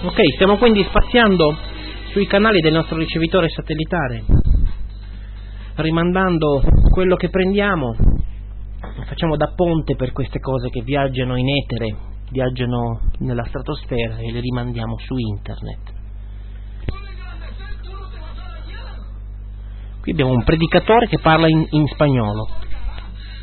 Ok, stiamo quindi spaziando sui canali del nostro ricevitore satellitare, rimandando quello che prendiamo, facciamo da ponte per queste cose che viaggiano in etere, viaggiano nella stratosfera e le rimandiamo su internet. Qui abbiamo un predicatore che parla in spagnolo.